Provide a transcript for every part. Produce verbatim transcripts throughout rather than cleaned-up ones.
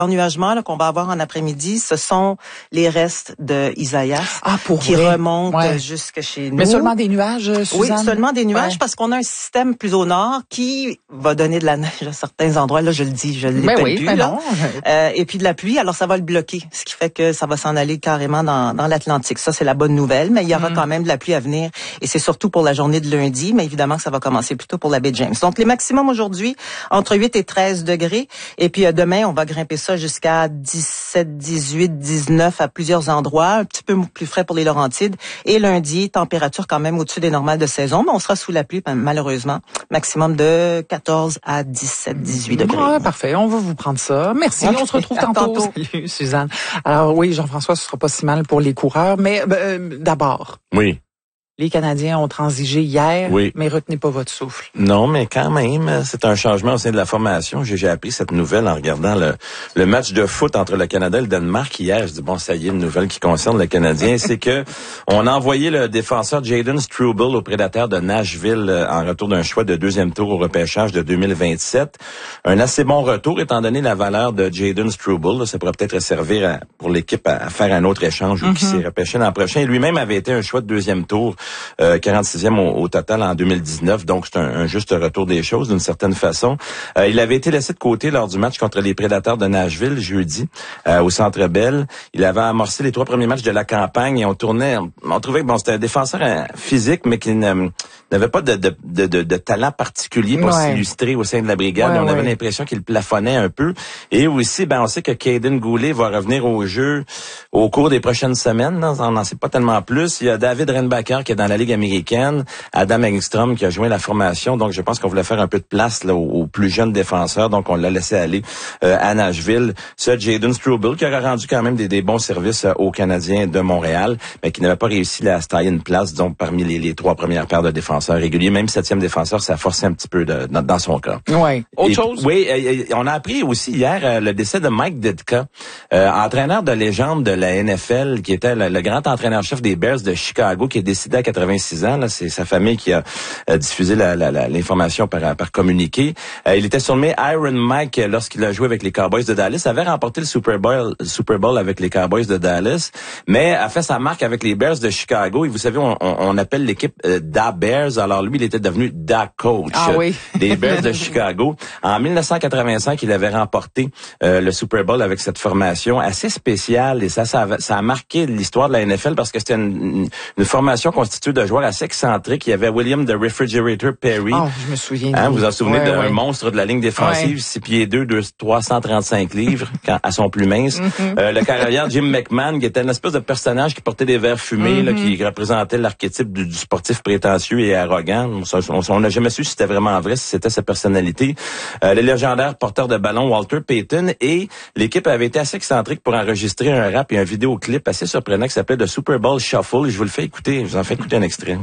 L'ennuagement là, qu'on va avoir en après-midi, ce sont les restes de Isaias ah, pour qui vrai? remontent ouais. jusque chez nous. Mais seulement des nuages, Suzanne? Oui, seulement des nuages ouais. parce qu'on a un système plus au nord qui va donner de la neige à certains endroits. Là, je le dis, je l'ai ben pas oui, plus. Ben là. non. Euh, et puis de la pluie, alors ça va le bloquer, ce qui fait que ça va s'en aller carrément dans, dans l'Atlantique. Ça, c'est la bonne nouvelle, mais il y aura mm. quand même de la pluie à venir et c'est surtout pour la journée de lundi, mais évidemment que ça va commencer plutôt pour la baie James. Donc, les maximums aujourd'hui, entre huit et treize degrés. Et puis euh, demain, on va grimper ça jusqu'à dix-sept, dix-huit, dix-neuf à plusieurs endroits, un petit peu plus frais pour les Laurentides. Et lundi, température quand même au-dessus des normales de saison, mais on sera sous la pluie malheureusement. Maximum de quatorze à dix-sept, dix-huit degrés. Ouais, parfait, on va vous prendre ça. Merci, okay. On se retrouve tantôt. tantôt. Salut, Suzanne. Alors oui, Jean-François, ce sera pas si mal pour les coureurs, mais euh, d'abord. Oui. Les Canadiens ont transigé hier, oui. mais retenez pas votre souffle. Non, mais quand même, c'est un changement au sein de la formation. J'ai, j'ai appris cette nouvelle en regardant le, le match de foot entre le Canada et le Danemark hier. Je dis, bon, ça y est, une nouvelle qui concerne le Canadien. C'est que on a envoyé le défenseur Jayden Struble au Prédateurs de Nashville en retour d'un choix de deuxième tour au repêchage de deux mille vingt-sept. Un assez bon retour, étant donné la valeur de Jayden Struble. Ça pourrait peut-être servir à, pour l'équipe à, à faire un autre échange mm-hmm. qui s'est repêché l'an prochain. Et lui-même avait été un choix de deuxième tour. Euh, quarante-sixième au, au total en deux mille dix-neuf, donc c'est un, un juste retour des choses d'une certaine façon. Euh, il avait été laissé de côté lors du match contre les Prédateurs de Nashville jeudi euh, au Centre Bell. Il avait amorcé les trois premiers matchs de la campagne et on tournait, on, on trouvait que bon c'était un défenseur euh, physique mais qui ne, n'avait pas de, de, de, de, de talent particulier pour ouais. s'illustrer au sein de la brigade. Ouais, on ouais. avait l'impression qu'il plafonnait un peu. Et aussi, ben on sait que Caden Goulet va revenir au jeu au cours des prochaines semaines. On n'en sait pas tellement plus. Il y a David Renbacker qui est dans la Ligue américaine, Adam Engstrom qui a joint la formation, donc je pense qu'on voulait faire un peu de place là, aux, aux plus jeunes défenseurs, donc on l'a laissé aller euh, à Nashville. Ce Jayden Struble qui aurait rendu quand même des, des bons services euh, aux Canadiens de Montréal, mais qui n'avait pas réussi là, à se tailler une place, donc parmi les, les trois premières paires de défenseurs réguliers, même septième défenseur, ça a forcé un petit peu de, dans, dans son cas. Oui. Autre Et, chose? Oui, euh, on a appris aussi hier euh, le décès de Mike Ditka, euh, entraîneur de légende de la N F L, qui était le, le grand entraîneur-chef des Bears de Chicago, qui est décédé à quatre-vingt-six ans. Là, c'est sa famille qui a euh, diffusé la, la, la, l'information par, par communiqué. Euh, il était surnommé Iron Mike lorsqu'il a joué avec les Cowboys de Dallas. Il avait remporté le Super Bowl, Super Bowl avec les Cowboys de Dallas, mais a fait sa marque avec les Bears de Chicago. Et vous savez, on, on, on appelle l'équipe euh, Da Bears. Alors lui, il était devenu Da Coach ah, oui. des Bears de Chicago. En dix-neuf cent quatre-vingt-cinq, il avait remporté euh, le Super Bowl avec cette formation assez spéciale. Et ça, ça a, ça a marqué l'histoire de la N F L parce que c'était une, une formation constituée de joueurs assez excentriques. Il y avait William the Refrigerator Perry. Oh, je me souviens. Hein, vous vous en souvenez ouais, d'un ouais. monstre de la ligne défensive, ouais. six pieds deux, trois cent trente-cinq livres, quand, à son plus mince. Mm-hmm. Euh, le carrière Jim McMahon, qui était une espèce de personnage qui portait des verres fumés, mm-hmm. là, qui représentait l'archétype du, du sportif prétentieux et arrogant. On n'a jamais su si c'était vraiment vrai, si c'était sa personnalité. Euh, le légendaire porteur de ballon Walter Payton, et l'équipe avait été assez excentrique pour enregistrer un rap et un vidéoclip assez surprenant qui s'appelait The Super Bowl Shuffle. Je vous le fais écouter, je vous en fais écouter un extrait.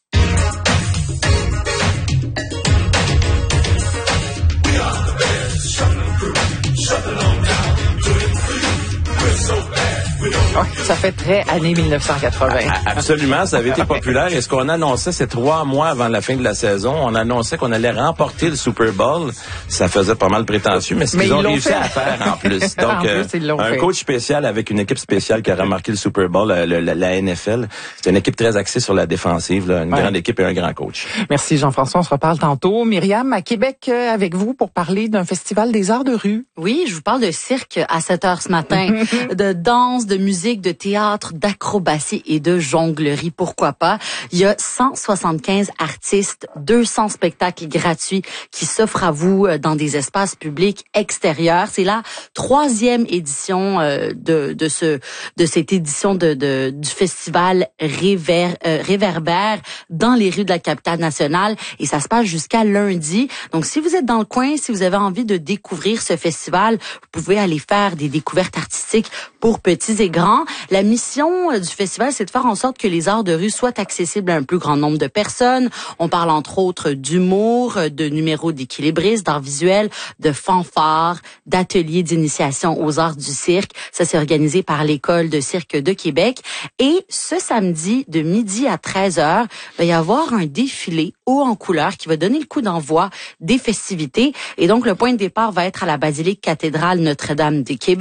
Oh, ça fait très années dix-neuf cent quatre-vingts. Absolument, ça avait été populaire. Et ce qu'on annonçait, c'est trois mois avant la fin de la saison, on annonçait qu'on allait remporter le Super Bowl. Ça faisait pas mal prétentieux, mais ce qu'ils ont réussi fait. à faire en plus. Donc, en plus, euh, un fait. coach spécial avec une équipe spéciale qui a remarqué le Super Bowl, la, la, la N F L. C'est une équipe très axée sur la défensive, là, une ouais. grande équipe et un grand coach. Merci Jean-François, on se reparle tantôt. Myriam, à Québec, avec vous pour parler d'un festival des arts de rue. Oui, je vous parle de cirque à sept heures ce matin, de danse, de musique, de théâtre, d'acrobatie et de jonglerie, pourquoi pas. Il y a cent soixante-quinze artistes, deux cents spectacles gratuits qui s'offrent à vous dans des espaces publics extérieurs. C'est la troisième édition euh, de, de ce de cette édition de, de du festival Réver, euh, Réverbère dans les rues de la capitale nationale, et ça se passe jusqu'à lundi. Donc si vous êtes dans le coin, si vous avez envie de découvrir ce festival, vous pouvez aller faire des découvertes artistiques pour petits et grands. La mission du festival, c'est de faire en sorte que les arts de rue soient accessibles à un plus grand nombre de personnes. On parle entre autres d'humour, de numéros d'équilibristes, d'art visuel, de fanfares, d'ateliers d'initiation aux arts du cirque. Ça, c'est organisé par l'École de cirque de Québec. Et ce samedi, de midi à treize heures, il va y avoir un défilé haut en couleur qui va donner le coup d'envoi des festivités. Et donc, le point de départ va être à la basilique cathédrale Notre-Dame de Québec.